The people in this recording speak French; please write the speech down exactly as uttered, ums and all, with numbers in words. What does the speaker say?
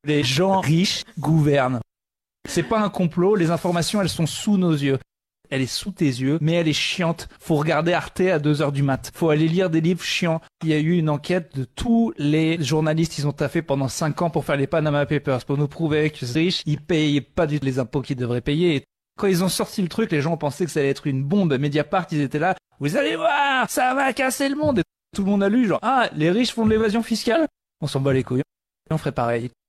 Les gens riches gouvernent. C'est pas un complot, les informations elles sont sous nos yeux. Elle est sous tes yeux, mais elle est chiante. Faut regarder Arte à deux heures du mat. Faut aller lire des livres chiants. Il y a eu une enquête de tous les journalistes, ils ont taffé pendant cinq ans pour faire les Panama Papers, pour nous prouver que les riches, ils payent pas du tout les impôts qu'ils devraient payer. Et quand ils ont sorti le truc, les gens pensaient que ça allait être une bombe. Mediapart, ils étaient là. Vous allez voir, ça va casser le monde. Et tout le monde a lu, genre, ah, les riches font de l'évasion fiscale? On s'en bat les couilles. On ferait pareil.